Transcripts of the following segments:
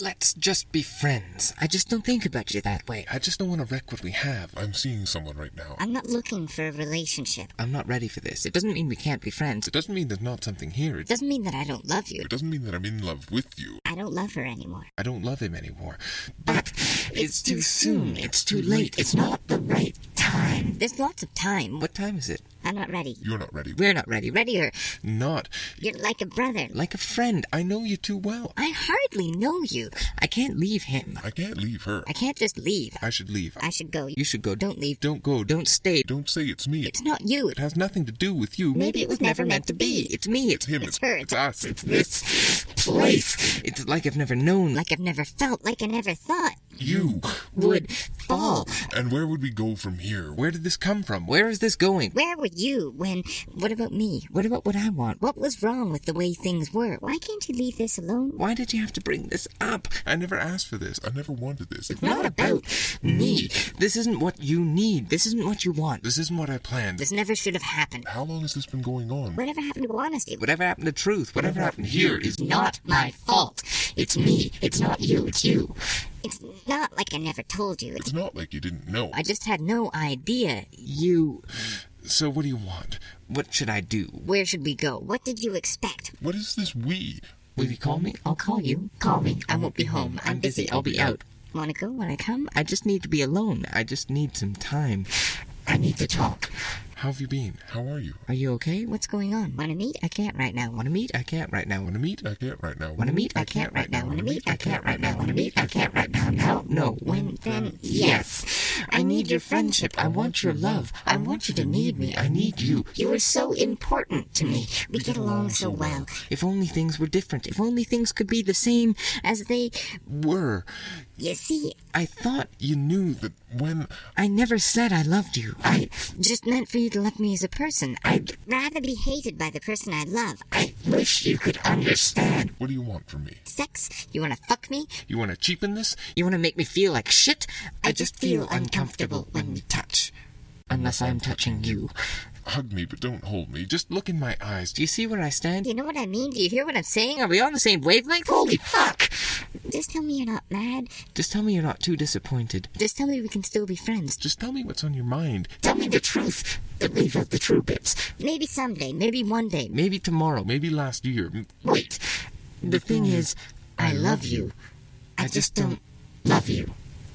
Let's just be friends. I just don't think about you that way. I just don't want to wreck what we have. I'm seeing someone right now. I'm not looking for a relationship. I'm not ready for this. It doesn't mean we can't be friends. It doesn't mean there's not something here. It doesn't mean that I don't love you. It doesn't mean that I'm in love with you. I don't love her anymore. I don't love him anymore. But it's too soon. It's too late. It's not the right time. There's lots of time. What time is it? I'm not ready. You're not ready. We're not ready. Readier. Not. You're like a brother. Like a friend. I know you too well. I hardly know you. I can't leave him. I can't leave her. I can't just leave. I should leave. I should go. You should go. Don't leave. Don't go. Don't stay. Don't say it's me. It's not you. It has nothing to do with you. Maybe it was never meant to be. It's me. It's him. It's her. It's us. It's this place. It's like I've never known. Like I've never felt. Like I never thought. You. Would fall. And where would we go from here? Where did this come from? Where is this going? Where were you when... What about me? What about what I want? What was wrong with the way things were? Why can't you leave this alone? Why did you have to bring this up? I never asked for this. I never wanted this. It's not about me. This isn't what you need. This isn't what you want. This isn't what I planned. This never should have happened. How long has this been going on? Whatever happened to honesty? Whatever happened to truth? Whatever happened here is not my fault. It's me. It's not you. It's you. It's not like I never told you. It's not like you didn't know. I just had no idea. you. So what do you want? What should I do? Where should we go? What did you expect? What is this we? Will you call me? I'll call you. Call me. I won't be home. I'm busy. I'll be out. Wanna go? Wanna come? I just need to be alone. I just need some time. I need to talk. How have you been? How are you? Are you okay? What's going on? Wanna meet? I can't right now. Want to meet? I can't right now. Want to meet? I can't right now. Want to meet? I can't right now. Want to meet? I can't right now. Want to meet? I can't right now. No. When? Then? Yes. I need your friendship. I want your love. I want you to need me. I need you. You are so important to me. We get along so well. If only things were different. If only things could be the same as they Were. You see, I thought you knew that when... I never said I loved you. I just meant for you to love me as a person. I'd rather be hated by the person I love. I wish you could understand. What do you want from me? Sex? You wanna fuck me? You want to cheapen this? You want to make me feel like shit? I just feel uncomfortable when we touch. Unless I'm touching you. Hug me, but don't hold me. Just Look in my eyes. Do you see where I stand? Do you know what I mean? Do you hear what I'm saying? Are we on the same wavelength? Holy fuck! Just tell me you're not mad. Just tell me you're not too disappointed. Just tell me we can still be friends. Just tell me what's on your mind. Tell me the truth. But leave out the true bits. Maybe someday. Maybe one day. Maybe tomorrow. Maybe last year. Wait. The thing is, I love you. I just don't love you.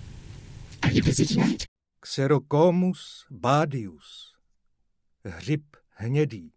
Are you busy tonight? Xerocomus badius. Rip hnědý.